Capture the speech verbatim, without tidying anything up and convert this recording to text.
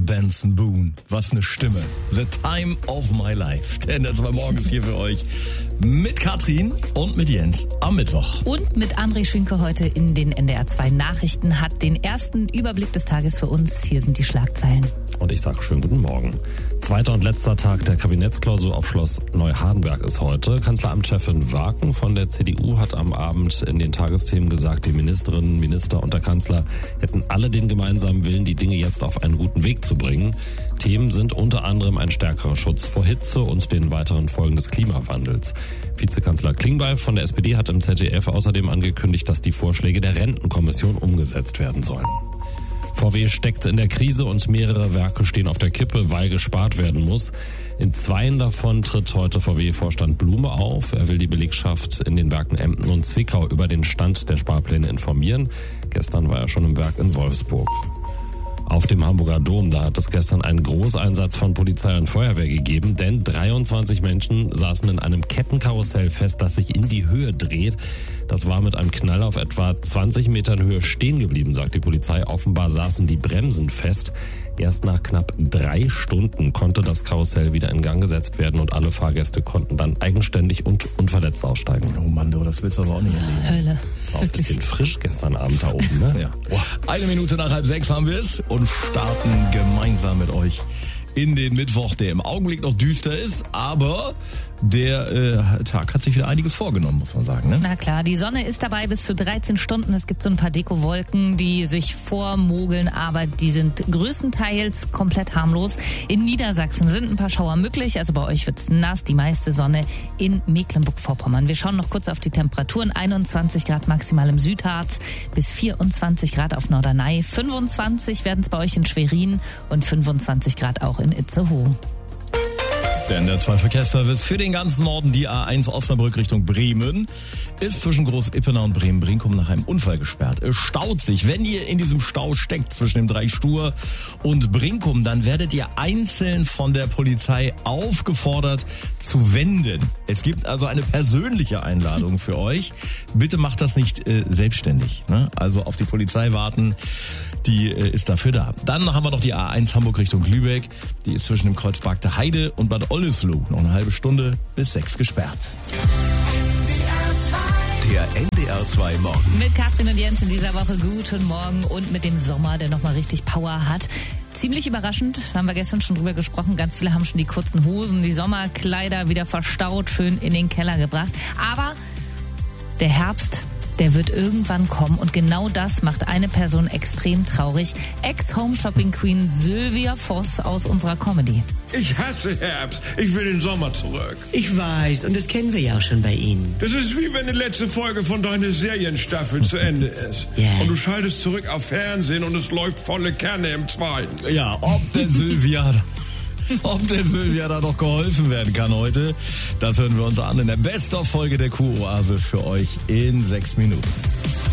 Benson Boone. Was eine Stimme. The Time of My Life. Der N zwei morgens hier für euch. Mit Katrin und mit Jens am Mittwoch. Und mit André Schünke heute in den N D R zwei Nachrichten hat den ersten Überblick des Tages für uns. Hier sind die Schlagzeilen. Und ich sage schönen guten Morgen. Zweiter und letzter Tag der Kabinettsklausur auf Schloss Neuhardenberg ist heute. Kanzleramtschefin Waken von der C D U hat am Abend in den Tagesthemen gesagt, die Ministerinnen, Minister und der Kanzler hätten alle den gemeinsamen Willen, die Dinge jetzt auf einen guten Weg zu bringen. Themen sind unter anderem ein stärkerer Schutz vor Hitze und den weiteren Folgen des Klimawandels. Vizekanzler Klingbeil von der S P D hat im Z D F außerdem angekündigt, dass die Vorschläge der Rentenkommission umgesetzt werden sollen. V W steckt in der Krise und mehrere Werke stehen auf der Kippe, weil gespart werden muss. In zweien davon tritt heute V W-Vorstand Blume auf. Er will die Belegschaft in den Werken Emden und Zwickau über den Stand der Sparpläne informieren. Gestern war er schon im Werk in Wolfsburg. Auf dem Hamburger Dom, da hat es gestern einen Großeinsatz von Polizei und Feuerwehr gegeben, denn dreiundzwanzig Menschen saßen in einem Kettenkarussell fest, das sich in die Höhe dreht. Das war mit einem Knall auf etwa zwanzig Metern Höhe stehen geblieben, sagt die Polizei. Offenbar saßen die Bremsen fest. Erst nach knapp drei Stunden konnte das Karussell wieder in Gang gesetzt werden und alle Fahrgäste konnten dann eigenständig und unverletzt aussteigen. Oh Mann, du, das willst du aber auch nicht erleben. Hölle. War auch ein bisschen frisch gestern Abend da oben, ne? Ja. Eine Minute nach halb sechs haben wir es und starten gemeinsam mit euch in den Mittwoch, der im Augenblick noch düster ist, aber der äh, Tag hat sich wieder einiges vorgenommen, muss man sagen. Ne? Na klar, die Sonne ist dabei bis zu dreizehn Stunden. Es gibt so ein paar Dekowolken, die sich vormogeln, aber die sind größtenteils komplett harmlos. In Niedersachsen sind ein paar Schauer möglich, also bei euch wird's nass, die meiste Sonne in Mecklenburg-Vorpommern. Wir schauen noch kurz auf die Temperaturen. einundzwanzig Grad maximal im Südharz, bis vierundzwanzig Grad auf Norderney, fünfundzwanzig werden es bei euch in Schwerin und fünfundzwanzig Grad auch in Itzehoe. Der N D R zwei Verkehrsservice für den ganzen Norden, die A eins Osnabrück Richtung Bremen, ist zwischen Groß-Ippener und Bremen-Brinkum nach einem Unfall gesperrt. Es staut sich. Wenn ihr in diesem Stau steckt zwischen dem Dreistuhr und Brinkum, dann werdet ihr einzeln von der Polizei aufgefordert zu wenden. Es gibt also eine persönliche Einladung für euch. Bitte macht das nicht äh, selbstständig. Ne? Also auf die Polizei warten, die äh, ist dafür da. Dann haben wir noch die A eins Hamburg Richtung Lübeck. Die ist zwischen dem Kreuzberg der Heide und Bad Oldesloe noch eine halbe Stunde bis sechs gesperrt. Der N D R zwei Morgen. Mit Katrin und Jens in dieser Woche guten Morgen und mit dem Sommer, der nochmal richtig Power hat. Ziemlich überraschend, haben wir gestern schon drüber gesprochen, ganz viele haben schon die kurzen Hosen, die Sommerkleider wieder verstaut, schön in den Keller gebracht. Aber der Herbst, der wird irgendwann kommen und genau das macht eine Person extrem traurig. Ex-Home-Shopping-Queen Sylvia Voss aus unserer Comedy. Ich hasse Herbst. Ich will den Sommer zurück. Ich weiß, und das kennen wir ja auch schon bei Ihnen. Das ist wie wenn die letzte Folge von deiner Serienstaffel zu Ende ist. Ja. Und du schaltest zurück auf Fernsehen und es läuft volle Kanne im zweiten. Ja, ob der Sylvia... Ob der Sylvia da noch geholfen werden kann heute, das hören wir uns an in der Best-of-Folge der Q-Oase für euch in sechs Minuten.